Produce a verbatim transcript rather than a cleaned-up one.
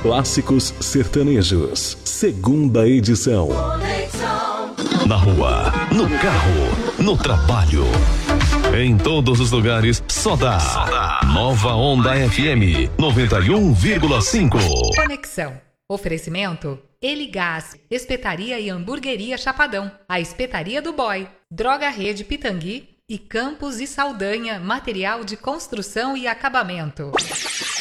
Clássicos Sertanejos, segunda edição. Na rua, no carro, no trabalho. Em todos os lugares, só dá. Só dá. Nova Onda F M noventa e um vírgula cinco. Conexão. Oferecimento: Eligás, Espetaria e Hamburgueria Chapadão, a Espetaria do Boy, Droga Rede Pitangui e Campos e Saldanha, material de construção e acabamento.